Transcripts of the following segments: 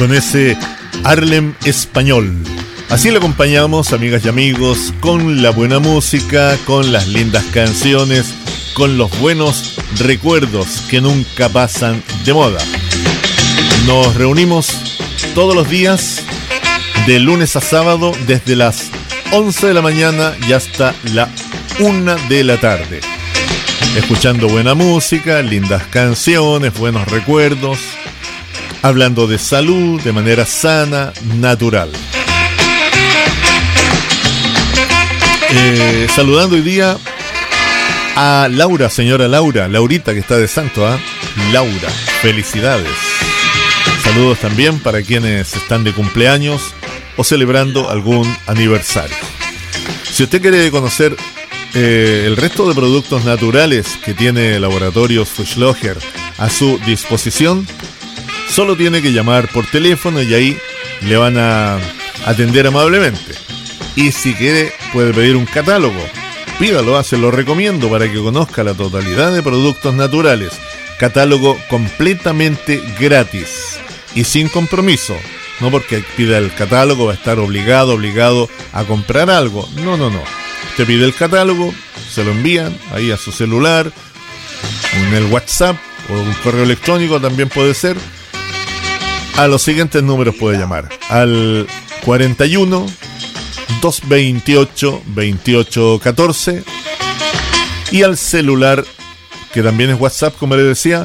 con ese Harlem español. Así le acompañamos, amigas y amigos, con la buena música, con las lindas canciones, con los buenos recuerdos que nunca pasan de moda. Nos reunimos todos los días, de lunes a sábado, desde las 11 de la mañana y hasta la 1 de la tarde. Escuchando buena música, lindas canciones, buenos recuerdos, hablando de salud de manera sana, natural. Saludando hoy día a Laura, señora Laura, Laurita, que está de santo, ¿eh? Laura, felicidades. Saludos también para quienes están de cumpleaños o celebrando algún aniversario. Si usted quiere conocer el resto de productos naturales que tiene Laboratorios Fuchslocher a su disposición, solo tiene que llamar por teléfono y ahí le van a atender amablemente. Y si quiere, puede pedir un catálogo. Pídalo, se lo recomiendo para que conozca la totalidad de productos naturales. Catálogo completamente gratis y sin compromiso. No porque pida el catálogo va a estar obligado a comprar algo. No. Usted pide el catálogo, se lo envían ahí a su celular, en el WhatsApp o un correo electrónico también puede ser. A los siguientes números puede llamar. Al 41 228 2814 y al celular, que también es WhatsApp, como le decía,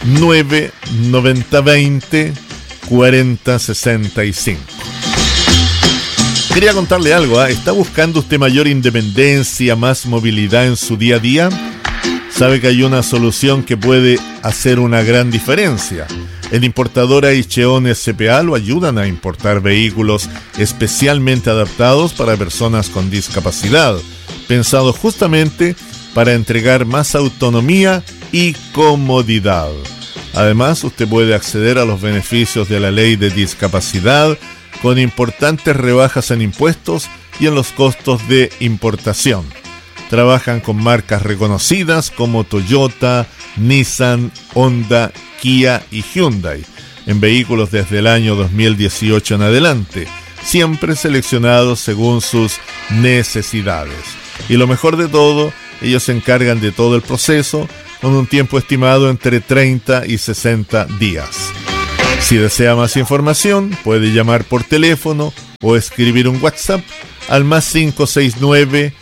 99020 4065. Quería contarle algo, ¿Está buscando usted mayor independencia, más movilidad en su día a día? Sabe que hay una solución que puede hacer una gran diferencia. En Importadora Icheón S.p.A. lo ayudan a importar vehículos especialmente adaptados para personas con discapacidad, pensados justamente para entregar más autonomía y comodidad. Además, usted puede acceder a los beneficios de la ley de discapacidad con importantes rebajas en impuestos y en los costos de importación. Trabajan con marcas reconocidas como Toyota, Nissan, Honda, Kia y Hyundai, en vehículos desde el año 2018 en adelante, siempre seleccionados según sus necesidades. Y lo mejor de todo, ellos se encargan de todo el proceso con un tiempo estimado entre 30 y 60 días. Si desea más información, puede llamar por teléfono o escribir un WhatsApp al más 569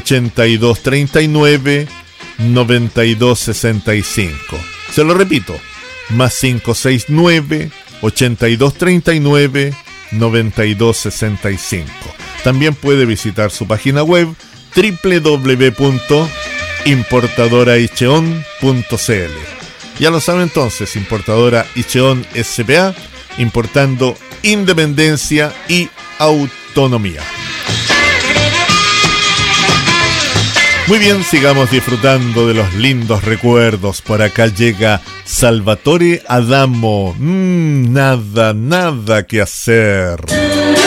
8239 9265. Se lo repito, más 569 8239 9265. También puede visitar su página web www.importadoraicheon.cl. Ya lo sabe entonces, Importadora Icheón S.p.A., importando independencia y autonomía. Muy bien, sigamos disfrutando de los lindos recuerdos. Por acá llega Salvatore Adamo. Nada que hacer.